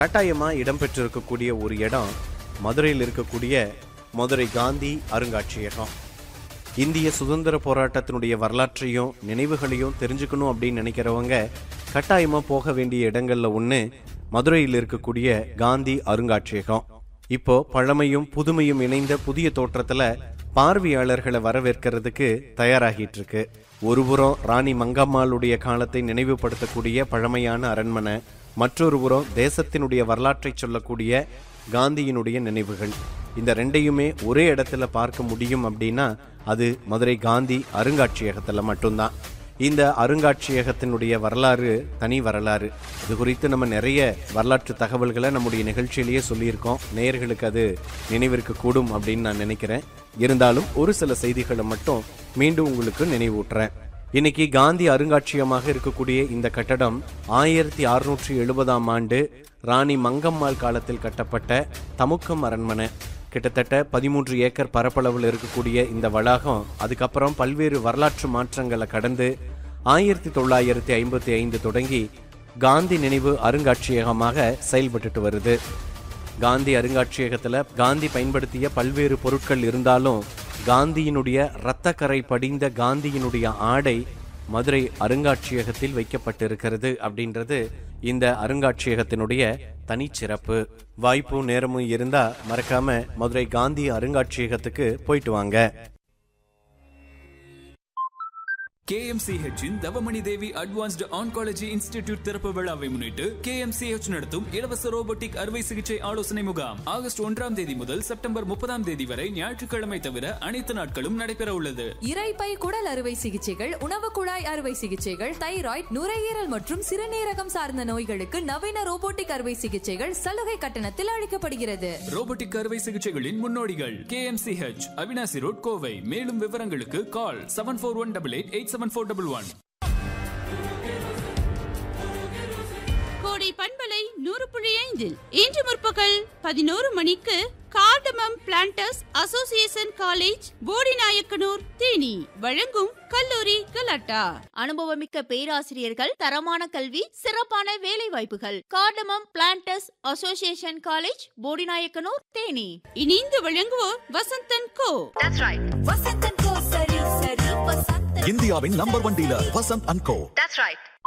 கட்டாயமாக இடம்பெற்றிருக்கக்கூடிய ஒரு இடம் மதுரையில் இருக்கக்கூடிய மதுரை காந்தி அருங்காட்சியகம். இந்திய சுதந்திர போராட்டத்தினுடைய வரலாற்றையும் நினைவுகளையும் தெரிஞ்சுக்கணும் அப்படின்னு நினைக்கிறவங்க கட்டாயமாக போக வேண்டிய இடங்கள்ல ஒன்று மதுரையில் இருக்கக்கூடிய காந்தி அருங்காட்சியகம். இப்போ பழமையும் புதுமையும் இணைந்த புதிய தோற்றத்துல பார்வையாளர்களை வரவேற்கிறதுக்கு தயாராகிட்டு இருக்கு. ஒருபுறம் ராணி மங்கம்மாளுடைய காலத்தை நினைவுபடுத்தக்கூடிய பழமையான அரண்மனை, மற்றொரு புறம் தேசத்தினுடைய வரலாற்றை சொல்லக்கூடிய காந்தியினுடைய நினைவுகள். இந்த ரெண்டையுமே ஒரே இடத்துல பார்க்க முடியும் அப்படின்னா அது மதுரை காந்தி அருங்காட்சியகத்துல மட்டும்தான். இந்த அருங்காட்சியகத்தினுடைய வரலாறு தனி வரலாறு. இது குறித்து நம்ம நிறைய வரலாற்று தகவல்களை நம்முடைய நிகழ்ச்சியிலேயே சொல்லியிருக்கோம். நேயர்களுக்கு அது நினைவிருக்க கூடும் அப்படின்னு நான் நினைக்கிறேன். இருந்தாலும் ஒரு சில செய்திகளை மட்டும் மீண்டும் உங்களுக்கு நினைவூட்டுறேன். இன்னைக்கு காந்தி அருங்காட்சியகமாக இருக்கக்கூடிய இந்த கட்டடம் 1670ஆம் ஆண்டு ராணி மங்கம்மாள் காலத்தில் கட்டப்பட்ட தமுக்கம் அரண்மனை. கிட்டத்தட்ட 13 ஏக்கர் பரப்பளவில் இருக்கக்கூடிய இந்த வளாகம் அதுக்கப்புறம் பல்வேறு வரலாற்று மாற்றங்களை கடந்து 1955 தொடங்கி காந்தி நினைவு அருங்காட்சியகமாக செயல்பட்டு வருது. காந்தி அருங்காட்சியகத்துல காந்தி பயன்படுத்திய பல்வேறு பொருட்கள் இருந்தாலும் காந்தியினுடைய இரத்தக்கரை படிந்த காந்தியினுடைய ஆடை மதுரை அருங்காட்சியகத்தில் வைக்கப்பட்டிருக்கிறது அப்படின்றது இந்த அருங்காட்சியகத்தினுடைய தனிச்சிறப்பு. வாய்ப்பும் நேரமும் இருந்தா மறக்காம மதுரை காந்தி அருங்காட்சியகத்துக்கு போயிட்டு வாங்க. KMCH இன் தவமணி தேவி அட்வான்ஸ்டு ஆன்காலஜி இன்ஸ்டிடியூட் திறப்பு விழாவை முன்னிட்டு KMCH நடத்தும் இலவச ரோபோட்டிக் அறுவை சிகிச்சை ஆலோசனை முகாம் ஆகஸ்ட் 1ஆம் தேதி முதல் செப்டம்பர் 30ஆம் தேதி வரை ஞாயிற்றுக்கிழமை தவிர அனைத்து நாட்களும் நடைபெற உள்ளது. இரைப்பை குடல் அறுவை சிகிச்சைகள், உணவு குழாய் அறுவை சிகிச்சைகள், தைராய்டு, நுரையீரல் மற்றும் சிறுநீரகம் சார்ந்த நோய்களுக்கு நவீன ரோபோட்டிக் அறுவை சிகிச்சைகள் சலுகை கட்டணத்தில் அளிக்கப்படுகிறது. ரோபோட்டிக் அறுவை சிகிச்சைகளின் முன்னோடிகள் KMCH, அவினாசி ரோட், கோவை. மேலும் விவரங்களுக்கு கால் 7418887411. கோடை பண்பலை 100.5 இன்று முற்பகல் 11 மணிக்கு cardamom planters association college, Bodinayakanur, Theni வழங்கும் கல்லூரி கலாட்டா. அனுபவமிக்க பேராசிரியர்கள், தரமான கல்வி, சிறப்பான வேலை வாய்ப்புகள். Cardamom planters association college, Bodinayakanur, Theni. இணைந்து வழங்குவோர் வசந்தன் கோ. இந்தியாவின் number 1 dealer Vasanth and go.